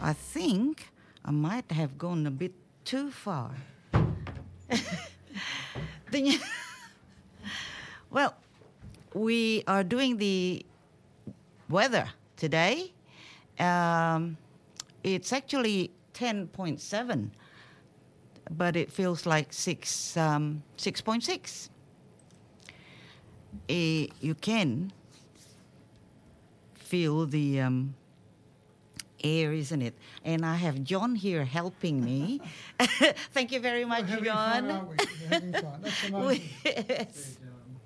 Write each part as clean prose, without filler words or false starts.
I think I might have gone a bit too far. The- well, we are doing the weather today. It's actually 10.7, but it feels like 6.6. You can feel the air, isn't it? And I have John here helping me. Thank you very much, We're having John. fun, aren't we? We're having fun. That's the main thing. Yes.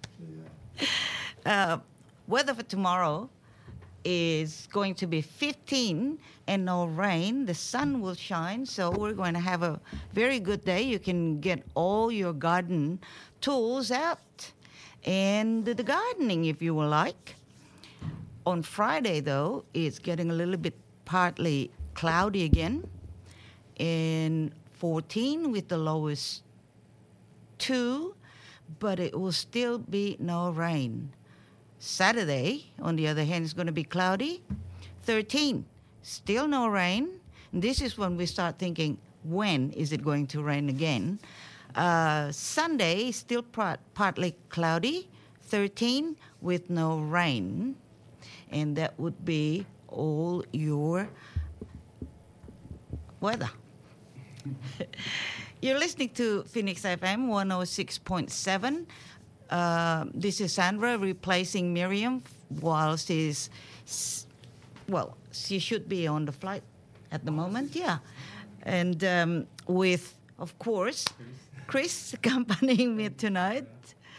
Yeah. Weather for tomorrow is going to be 15 and no rain. The sun will shine, so we're going to have a very good day. You can get all your garden tools out and do the gardening if you would like. On Friday, though, it's getting a little bit partly cloudy again, and 14 with the lowest 2, but it will still be no rain. Saturday, on the other hand, is going to be cloudy, 13, still no rain. And this is when we start thinking, when is it going to rain again? Sunday, still partly cloudy, 13 with no rain. And that would be all your weather. You're listening to Phoenix FM 106.7. This is Sandra replacing Miriam while she should be on the flight at the moment, yeah. And with, of course, Chris accompanying me tonight.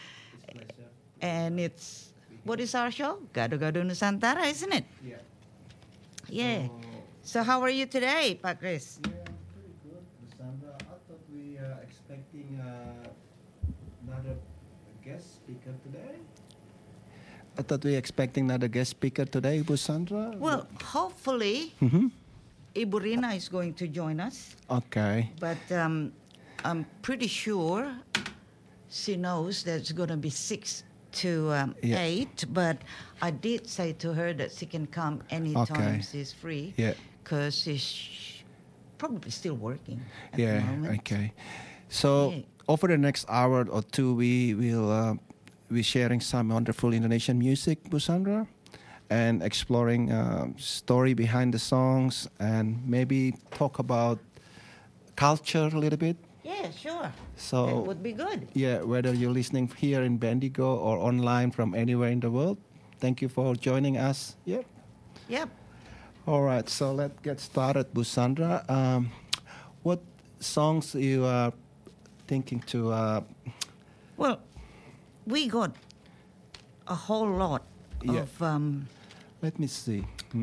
And it's, what is our show? Gado-Gado Nusantara, isn't it? Yeah. Yeah. So how are you today, Pak Chris? Yeah, I'm pretty good, Sandra. I thought we are expecting another guest speaker today. I thought we were expecting another guest speaker today, Sandra. Well, hopefully, Ibu Rina is going to join us. Okay. But I'm pretty sure she knows that it's going to be 6 to 8. But I did say to her that she can come anytime she's free. Yeah. Because she's probably still working at the Yeah. moment. Okay. So over the next hour or two, we will be sharing some wonderful Indonesian music, Sandra, and exploring story behind the songs, and maybe talk about culture a little bit. Yeah, sure. So that would be good. Yeah, whether you're listening here in Bendigo or online from anywhere in the world, thank you for joining us. Yep. Yep. All right, so let's get started, Sandra. What songs you are thinking to? Well, we got a whole lot of let me see.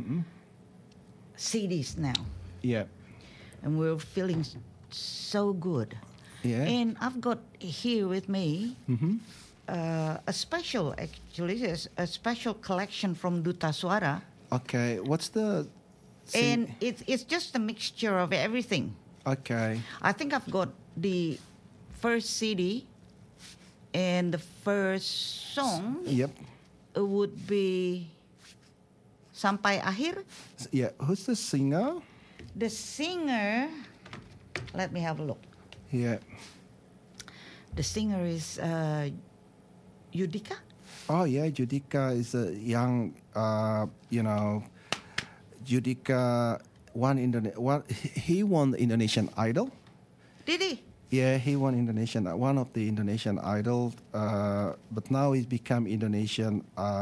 CDs now. Yeah. And we're feeling so good. Yeah. And I've got here with me a special, actually, a special collection from Duta Suara. Okay, what's the? And it's just a mixture of everything. Okay. I think I've got the first CD, and the first song. Yep. Would be Sampai Akhir. Yeah, who's the singer? The singer, let me have a look. Yeah. The singer is Judika. Oh yeah, Judika is a young, Judika he won the Indonesian Idol. Did he? Yeah, he won one of the Indonesian Idol, but now he's become Indonesian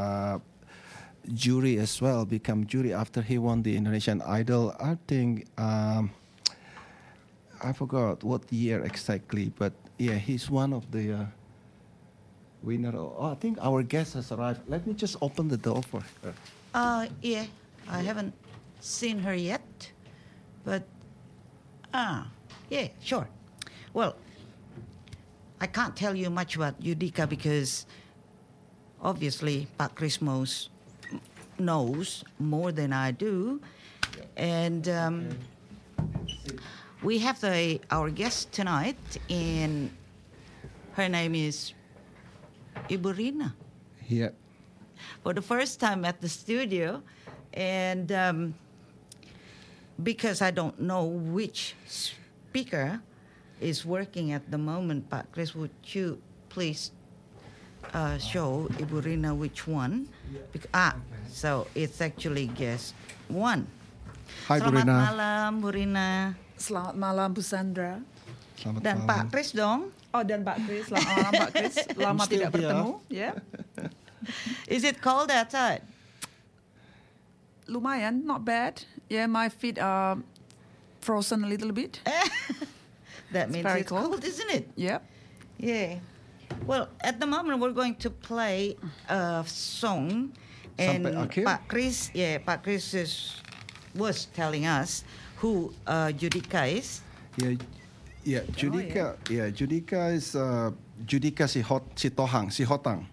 jury as well. Become jury after he won the Indonesian Idol. I think I forgot what year exactly, but yeah, he's one of the winner. Oh, I think our guest has arrived. Let me just open the door for her. Yeah, I haven't seen her yet, but yeah, sure. Well, I can't tell you much about Judika because obviously Pak Chrismos knows more than I do. And we have our guest tonight, and her name is Ibu Rina. Yeah. For the first time at the studio. And because I don't know which speaker is working at the moment, Pak Chris, would you please show Ibu Rina which one? So it's actually guest 1. Hi, Bu Selamat Rina. malam, Bu Rina. Selamat malam, Bu Sandra. Selamat Dan malam. Pak Chris dong. Oh, dan Pak Chris. Selamat malam, Pak Chris. Lama still tidak here. bertemu. Ya, Is it cold outside? lumayan, not bad. Yeah, my feet are frozen a little bit. That means very it's cold. cold, isn't it? Yeah. Yeah. Well, at the moment we're going to play a song, and Sampai akhir? Pak Chris was telling us who Judika is. Yeah, Judika. Yeah, Judika is Judika Sihotang. Si Hotang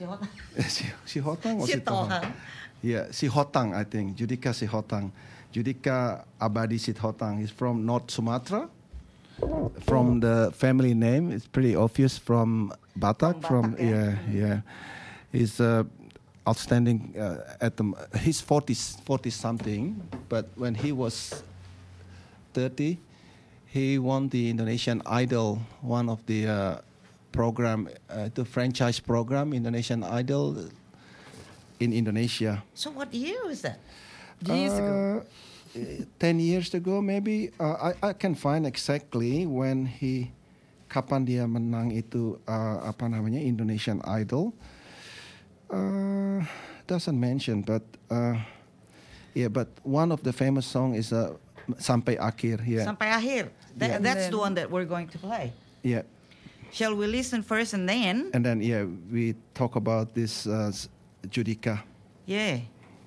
or Sitohang? Yeah, Sihotang, I think. Judika Sihotang. Judika Abadi Sihotang is from North Sumatra. From the family name, it's pretty obvious from Batak. From Batak, yeah. He's outstanding he's 40 something, but when he was 30, he won the Indonesian Idol, one of the the franchise program, Indonesian Idol in Indonesia. So what year was that? Years ago. 10 years ago, maybe. I can find exactly when kapan dia menang itu Indonesian Idol. Doesn't mention, but but one of the famous song is Sampai Akhir. Yeah. Sampai Akhir. Yeah. That's the one that we're going to play. Yeah. Shall we listen first and then? And then we talk about this Judika. Yeah.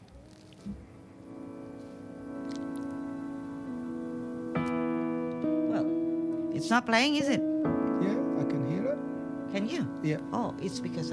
Well, it's not playing, is it? Yeah, I can hear it. Can you? Yeah. Oh, it's because